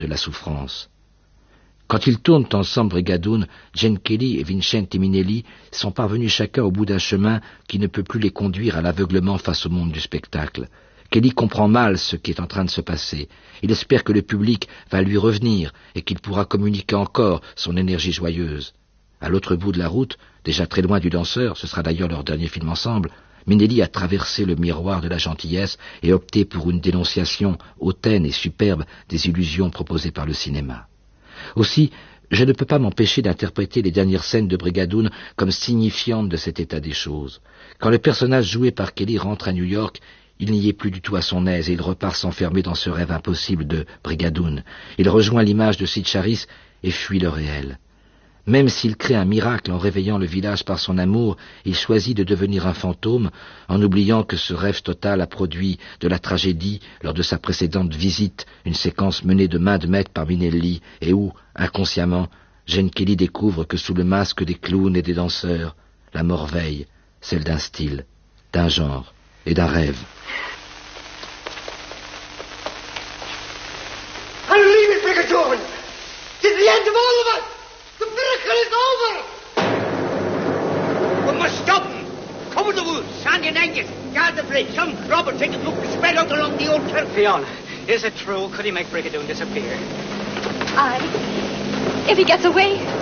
de la souffrance. Quand ils tournent ensemble Brigadoon, Jane Kelly et Vincente Minelli sont parvenus chacun au bout d'un chemin qui ne peut plus les conduire à l'aveuglement face au monde du spectacle. Kelly comprend mal ce qui est en train de se passer. Il espère que le public va lui revenir et qu'il pourra communiquer encore son énergie joyeuse. À l'autre bout de la route, déjà très loin du danseur, ce sera d'ailleurs leur dernier film ensemble, Minelli a traversé le miroir de la gentillesse et opté pour une dénonciation hautaine et superbe des illusions proposées par le cinéma. Aussi, je ne peux pas m'empêcher d'interpréter les dernières scènes de Brigadoon comme signifiantes de cet état des choses. Quand le personnage joué par Kelly rentre à New York, il n'y est plus du tout à son aise et il repart s'enfermer dans ce rêve impossible de Brigadoon. Il rejoint l'image de Sid Charisse et fuit le réel. Même s'il crée un miracle en réveillant le village par son amour, il choisit de devenir un fantôme, en oubliant que ce rêve total a produit de la tragédie lors de sa précédente visite, une séquence menée de main de maître par Minelli, et où, inconsciemment, Jane Kelly découvre que sous le masque des clowns et des danseurs, la mort veille, celle d'un style, d'un genre et d'un rêve. I'll leave it, Brigadoon! It's the end of all of us! The miracle is over! We must stop him! Cover the woods, Sandy and Angus, guard the bridge. Some robbers take a look spread out along the old turf. Fiona, is it true? Could he make Brigadoon disappear? Aye. If he gets away.